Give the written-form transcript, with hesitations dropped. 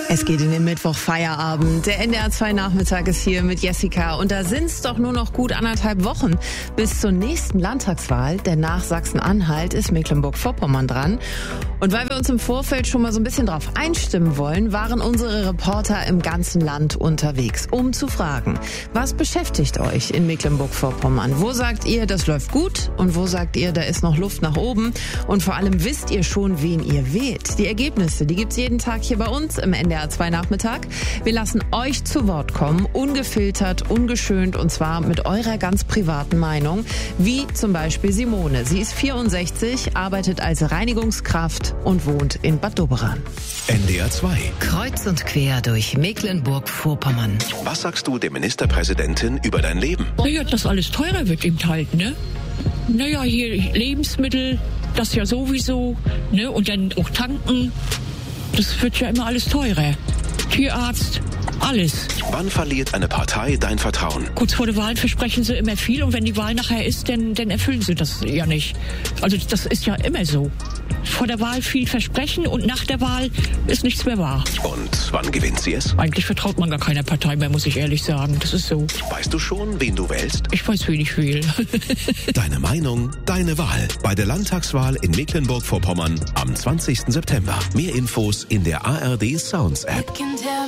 Es geht in den Mittwoch-Feierabend. Der NDR 2 Nachmittag ist hier mit Jessica. Und da sind's doch nur noch gut 1,5 Wochen bis zur nächsten Landtagswahl. Denn nach Sachsen-Anhalt ist Mecklenburg-Vorpommern dran. Und weil wir uns im Vorfeld schon mal so ein bisschen drauf einstimmen wollen, waren unsere Reporter im ganzen Land unterwegs, um zu fragen, was beschäftigt euch in Mecklenburg-Vorpommern? Wo sagt ihr, das läuft gut? Und wo sagt ihr, da ist noch Luft nach oben? Und vor allem wisst ihr schon, wen ihr wählt? Die Ergebnisse, die gibt's jeden Tag hier bei uns im NDR 2 Nachmittag. Wir lassen euch zu Wort kommen, ungefiltert, ungeschönt, und zwar mit eurer ganz privaten Meinung, wie zum Beispiel Simone. Sie ist 64, arbeitet als Reinigungskraft und wohnt in Bad Doberan. NDR 2. Kreuz und quer durch Mecklenburg-Vorpommern. Was sagst du der Ministerpräsidentin über dein Leben? Naja, dass alles teurer wird eben halt, ne? Naja, hier Lebensmittel, das ja sowieso, ne? Und dann auch tanken, das wird ja immer alles teurer. Tierarzt, alles. Wann verliert eine Partei dein Vertrauen? Kurz vor der Wahl versprechen sie immer viel und wenn die Wahl nachher ist, dann erfüllen sie das ja nicht. Also das ist ja immer so. Vor der Wahl viel versprechen und nach der Wahl ist nichts mehr wahr. Und wann gewinnt sie es? Eigentlich vertraut man gar keiner Partei mehr, muss ich ehrlich sagen. Das ist so. Weißt du schon, wen du wählst? Ich weiß, wen ich wähle. Deine Meinung, deine Wahl. Bei der Landtagswahl in Mecklenburg-Vorpommern am 20. September. Mehr Infos in der ARD Sounds App.